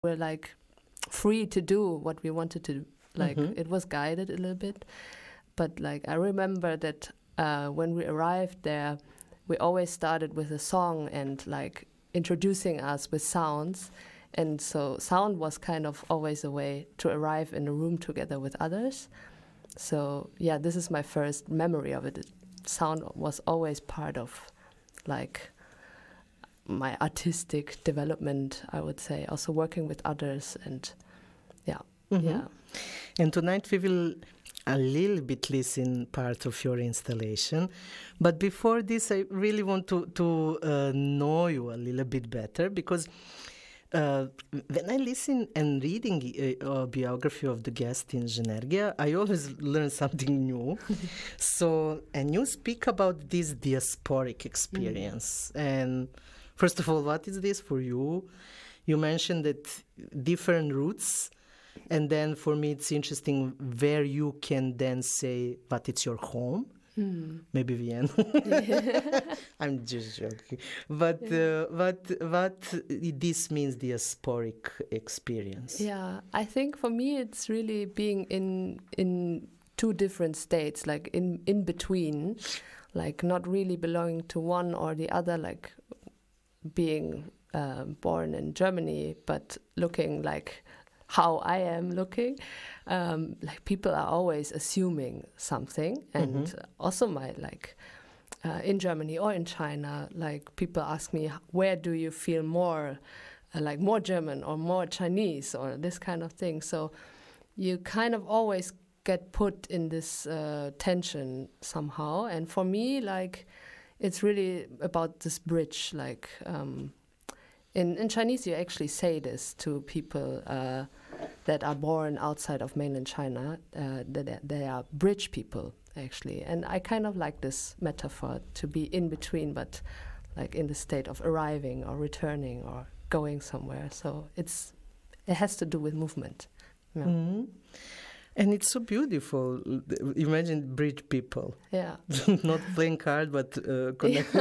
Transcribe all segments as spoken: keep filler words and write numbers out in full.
were like free to do what we wanted to do. Like mm-hmm. It was guided a little bit, but like I remember that uh, when we arrived there, we always started with a song and like introducing us with sounds. And so sound was kind of always a way to arrive in a room together with others. So yeah, this is my first memory of it. Sound was always part of like my artistic development, I would say. Also working with others and yeah, mm-hmm. yeah. And tonight we will a little bit listen part of your installation. But before this, I really want to, to uh, know you a little bit better, because uh, when I listen and reading a, a biography of the guest in Zhenergia, I always learn something new. So, and you speak about this diasporic experience. Mm. And first of all, what is this for you? You mentioned that different roots. And then for me, it's interesting where you can then say, but it's your home. Mm. Maybe Vienna. Yeah. I'm just joking. But yeah. uh, what, what this means, diasporic experience? Yeah, I think for me, it's really being in in two different states, like in, in between, like not really belonging to one or the other, like being uh, born in Germany, but looking like how I am looking. Um, like people are always assuming something. And mm-hmm. also my like uh, in Germany or in China, like people ask me, where do you feel more uh, like more German or more Chinese or this kind of thing. So you kind of always get put in this uh, tension somehow. And for me, like it's really about this bridge, like um, In, in Chinese, you actually say this to people uh, that are born outside of mainland China, uh, that they are bridge people, actually. And I kind of like this metaphor, to be in between, but like in the state of arriving or returning or going somewhere. So it's it has to do with movement. Yeah. Mm-hmm. And it's so beautiful. Imagine bridge people. Yeah. Not playing cards, but uh, connect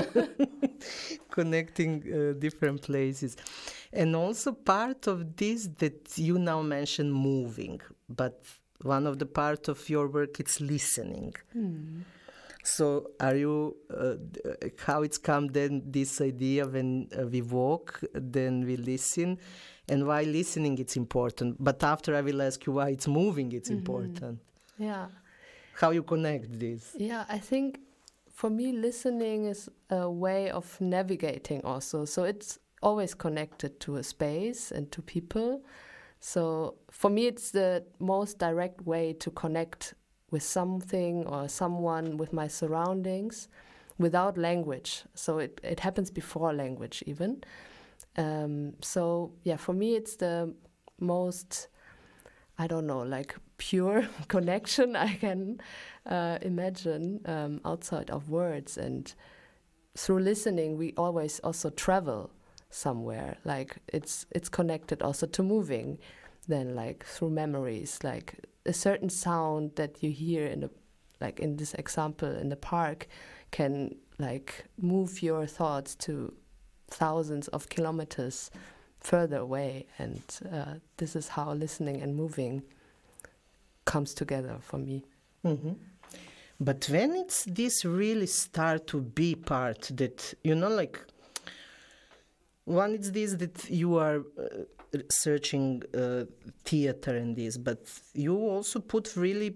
connecting uh, different places. And also part of this that you now mention moving, but one of the part of your work is listening. Mm. So are you, uh, how it's come then this idea when uh, we walk, then we listen, and why listening it's important. But after I will ask you why it's moving it's mm-hmm. important. Yeah. How you connect this? Yeah, I think for me listening is a way of navigating also. So it's always connected to a space and to people. So for me it's the most direct way to connect with something or someone, with my surroundings, without language. So it, it happens before language even. Um, so, yeah, for me it's the most, I don't know, like pure connection I can uh, imagine um, outside of words. And through listening, we always also travel somewhere. Like it's it's connected also to moving, then like through memories, like a certain sound that you hear in the, like in this example in the park, can like move your thoughts to thousands of kilometers further away. And uh, this is how listening and moving comes together for me. Mm-hmm. But when it's this really start to be part that, you know, like one is this that you are uh, searching uh, theater and this, but you also put really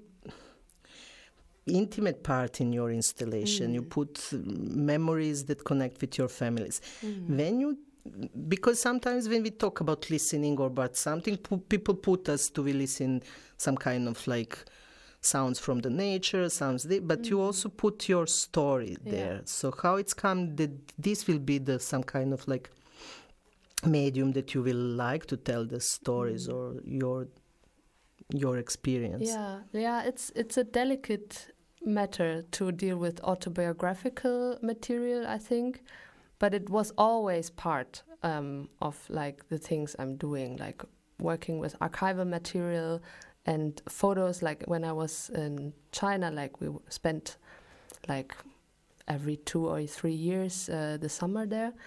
intimate part in your installation. Mm. You put memories that connect with your families. Mm. When you, because sometimes when we talk about listening or about something, p- people put us to listen some kind of like sounds from the nature, sounds, there, but mm. you also put your story there. Yeah. So how it's come that this will be the some kind of like medium that you will like to tell the stories mm. or your your experience. Yeah, yeah, it's it's a delicate matter to deal with autobiographical material, I think, but it was always part um, of like the things I'm doing, like working with archival material and photos. Like when I was in China, like we spent like every two or three years uh, the summer there.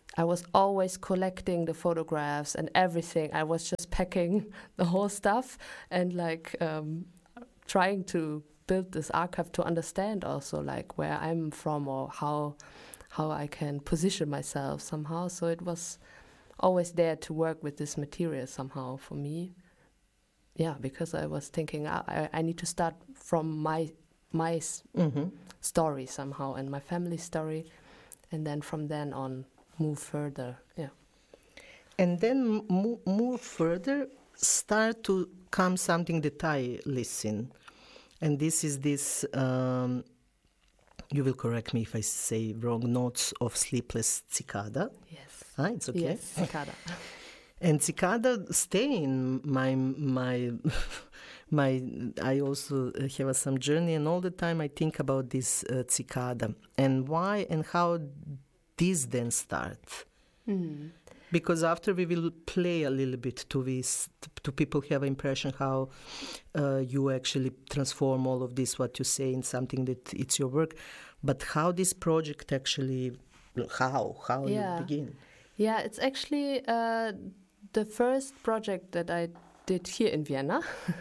I was always collecting the photographs and everything. I was just packing the whole stuff and like um, trying to build this archive to understand also like where I'm from or how how I can position myself somehow. So it was always there to work with this material somehow for me. Yeah, because I was thinking I, I need to start from my my mm-hmm. story somehow and my family story, and then from then on move further. Yeah, and then move, move further, start to come something that I listen, and this is this. Um, you will correct me if I say wrong. Notes of Sleepless Cicada. Yes. Ah, it's okay. Yes, Cicada. And cicada stay in my my my. I also have some journey, and all the time I think about this uh, cicada and why and how this then start. Mm. Because after we will play a little bit to this, to people have an impression how uh, you actually transform all of this what you say in something that it's your work, but how this project actually how how yeah. you begin. Yeah, it's actually. Uh, The first project that I did here in Vienna,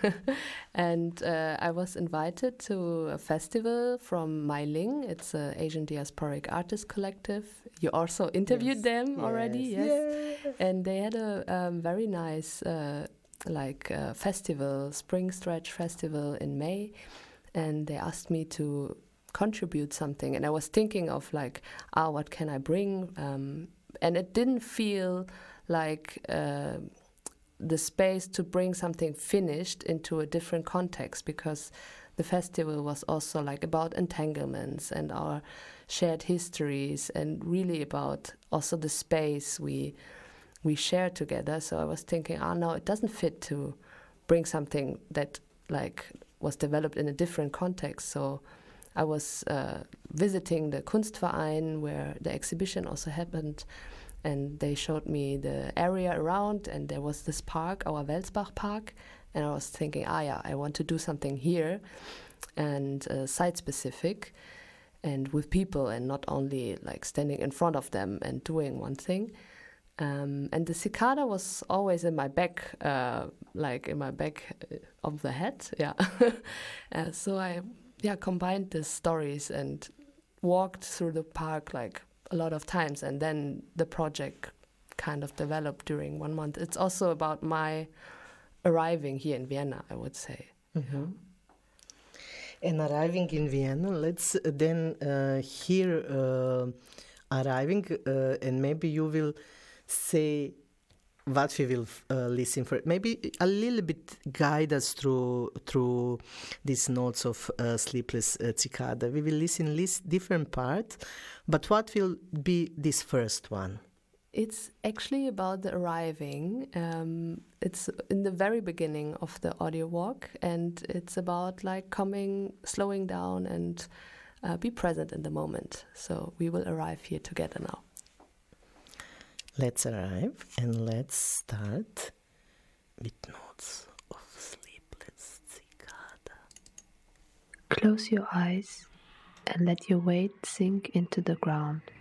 and uh, I was invited to a festival from Meiling. It's an Asian Diasporic Artist Collective. You also interviewed yes. them yes. already, yes? Yeah. And they had a um, very nice uh, like uh, festival, Spring Stretch Festival in May, and they asked me to contribute something. And I was thinking of like, ah, what can I bring? Um, and it didn't feel like uh, the space to bring something finished into a different context, because the festival was also like about entanglements and our shared histories and really about also the space we we share together. So I was thinking, oh no, it doesn't fit to bring something that like was developed in a different context. So I was uh, visiting the Kunstverein where the exhibition also happened, and they showed me the area around, and there was this park, our Welsbach Park, and I was thinking, ah, yeah, I want to do something here, and uh, site-specific, and with people, and not only like standing in front of them and doing one thing. Um, and the cicada was always in my back, uh, like in my back of the head, yeah. uh, so I, yeah, combined the stories and walked through the park like a lot of times, and then the project kind of developed during one month. It's also about my arriving here in Vienna, I would say. Mm-hmm. And arriving in Vienna, let's then uh, hear uh, arriving, uh, and maybe you will say what we will uh, listen for. Maybe a little bit guide us through through these notes of uh, Sleepless uh, Cicada. We will listen list different parts, but what will be this first one? It's actually about the arriving. Um, it's in the very beginning of the audio walk, and it's about like coming, slowing down, and uh, be present in the moment. So we will arrive here together now. Let's arrive and let's start with notes of Sleepless Cicada. Close your eyes and let your weight sink into the ground.